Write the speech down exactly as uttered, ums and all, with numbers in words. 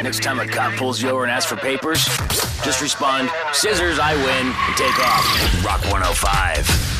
Next time a cop pulls you over and asks for papers, just respond, scissors, I win, and take off. Rock one oh five.